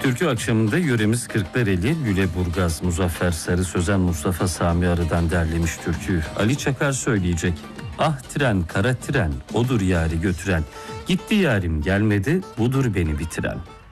Türkü akşamında yöremiz Kırklareli, Lüleburgaz, Muzaffer Sarı Sözen, Mustafa Sami Arı'dan derlemiş türküyü. Ali Çakar söyleyecek. Ah tren, kara tren, odur yâri götüren. Gitti yârim gelmedi, budur beni bitiren.